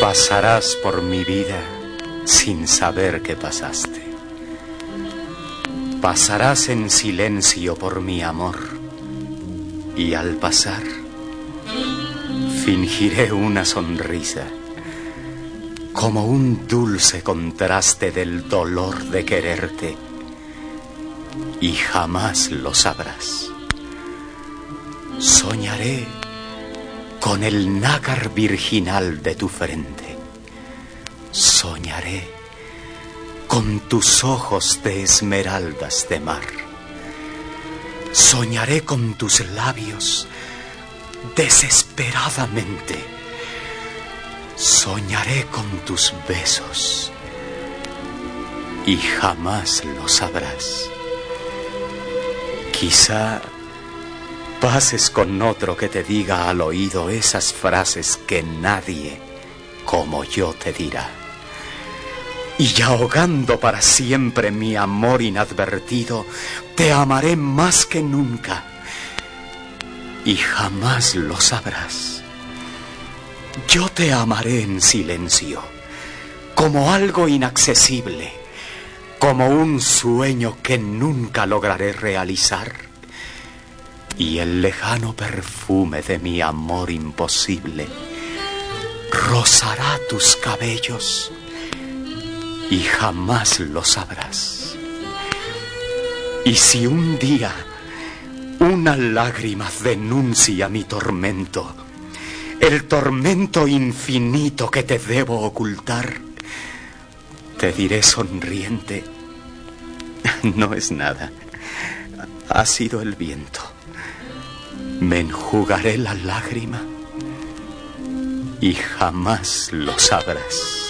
Pasarás por mi vida sin saber que pasaste. Pasarás en silencio por mi amor. Y al pasar, fingiré una sonrisa, como un dulce contraste del dolor de quererte. Y jamás lo sabrás. Soñaré con el nácar virginal de tu frente. Soñaré con tus ojos de esmeraldas de mar. Soñaré con tus labios desesperadamente. Soñaré con tus besos y jamás lo sabrás. Quizá pases con otro que te diga al oído esas frases que nadie como yo te dirá. Y ahogando para siempre mi amor inadvertido, te amaré más que nunca. Y jamás lo sabrás. Yo te amaré en silencio, como algo inaccesible, como un sueño que nunca lograré realizar. Y el lejano perfume de mi amor imposible rozará tus cabellos y jamás lo sabrás. Y si un día una lágrima denuncia mi tormento, el tormento infinito que te debo ocultar, te diré sonriente: no es nada, ha sido el viento. Me enjugaré la lágrima y jamás lo sabrás.